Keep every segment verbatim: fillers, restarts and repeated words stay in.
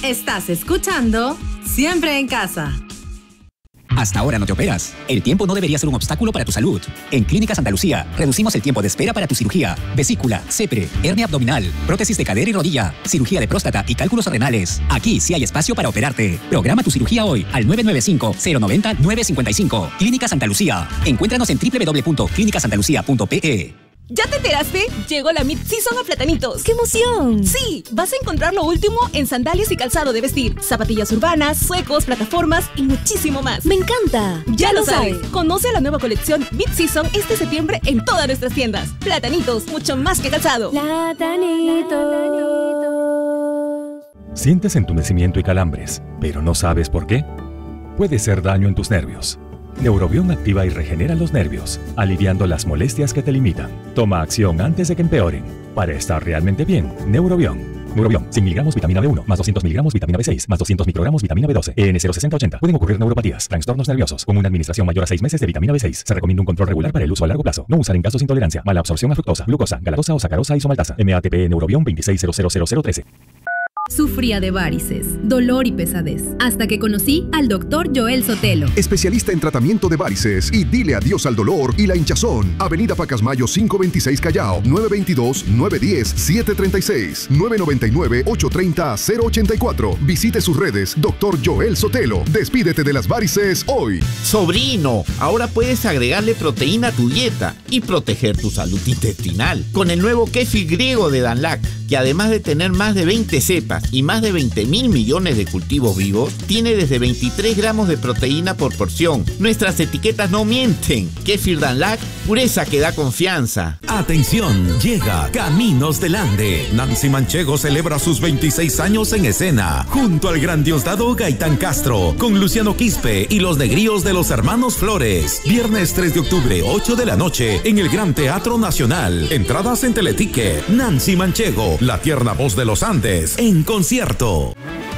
Estás escuchando Siempre en Casa. Hasta ahora no te operas. El tiempo no debería ser un obstáculo para tu salud. En Clínica Santa Lucía reducimos el tiempo de espera para tu cirugía, vesícula, cepre, hernia abdominal, prótesis de cadera y rodilla, cirugía de próstata y cálculos renales. Aquí sí hay espacio para operarte. Programa tu cirugía hoy al nueve nueve cinco, cero nueve cero, nueve cinco cinco. Clínica Santa Lucía. Encuéntranos en doble u doble u doble u punto clínica santa lucía punto pe e. ¿Ya te enteraste? Llegó la Mid-Season a Platanitos. ¡Qué emoción! Sí, vas a encontrar lo último en sandalias y calzado de vestir, zapatillas urbanas, suecos, plataformas y muchísimo más. ¡Me encanta! Ya, ya lo sabes. sabes. Conoce la nueva colección Mid-Season este septiembre en todas nuestras tiendas. Platanitos, mucho más que calzado. Platanitos. Sientes entumecimiento y calambres, pero no sabes por qué. Puede ser daño en tus nervios. Neurobión activa y regenera los nervios, aliviando las molestias que te limitan. Toma acción antes de que empeoren. Para estar realmente bien, Neurobión. Neurobión, cien miligramos vitamina B uno, más doscientos miligramos vitamina B seis, más doscientos microgramos vitamina B doce, E N cero sesenta ochenta. Pueden ocurrir neuropatías, trastornos nerviosos, con una administración mayor a seis meses de vitamina B seis. Se recomienda un control regular para el uso a largo plazo. No usar en casos de intolerancia, mala absorción a fructosa, glucosa, galactosa o sacarosa isomaltasa. M A T P Neurobión veintiséis cero cero cero cero trece. Sufría de varices, dolor y pesadez, hasta que conocí al doctor Joel Sotelo. Especialista en tratamiento de varices y dile adiós al dolor y la hinchazón. Avenida Pacasmayo cinco veintiséis Callao, nueve dos dos, nueve uno cero, siete tres seis, nueve nueve nueve, ocho tres cero, cero ocho cuatro. Visite sus redes, doctor Joel Sotelo. Despídete de las varices hoy. Sobrino, ahora puedes agregarle proteína a tu dieta y proteger tu salud intestinal con el nuevo kéfir griego de Danlac, que además de tener más de veinte cepas y más de veinte mil millones de cultivos vivos, tiene desde veintitrés gramos de proteína por porción. Nuestras etiquetas no mienten. Kéfir Danlac, pureza que da confianza. Atención, llega Caminos del Ande. Nancy Manchego celebra sus veintiséis años en escena, junto al gran Diosdado Gaitán Castro, con Luciano Quispe y los negríos de los hermanos Flores. Viernes tres de octubre, ocho de la noche, en el Gran Teatro Nacional. Entradas en Teleticket. Nancy Manchego, la tierna voz de los Andes, en concierto.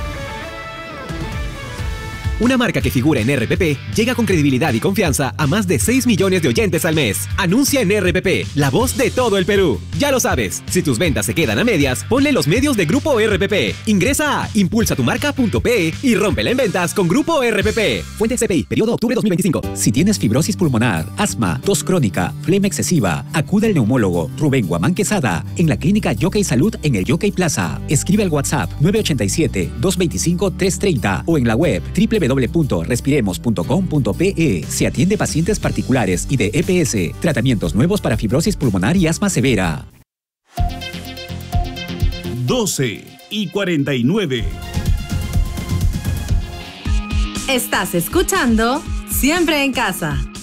Una marca que figura en R P P llega con credibilidad y confianza a más de seis millones de oyentes al mes. Anuncia en R P P, la voz de todo el Perú. Ya lo sabes, si tus ventas se quedan a medias, ponle los medios de Grupo R P P. Ingresa a impulsa tu marca punto pe y rómpela en ventas con Grupo R P P. Fuente C P I, periodo octubre dos mil veinticinco. Si tienes fibrosis pulmonar, asma, tos crónica, flema excesiva, acude al neumólogo Rubén Guamán Quesada en la clínica Yockey Salud en el Yockey Plaza. Escribe al WhatsApp nueve ocho siete, dos dos cinco, tres tres cero o en la web doble u doble u doble u punto respiremos punto com punto pe. Se atiende pacientes particulares y de E P S. Tratamientos nuevos para fibrosis pulmonar y asma severa. doce y cuarenta y nueve. Estás escuchando Siempre en Casa.